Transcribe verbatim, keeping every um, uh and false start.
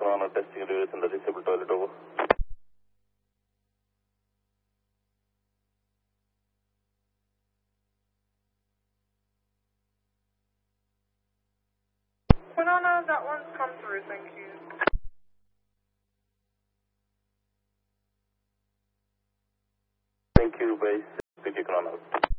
Corona testing device in the disabled toilet, over. Banana, that one's come through, thank you. Thank you, base. P G Corona.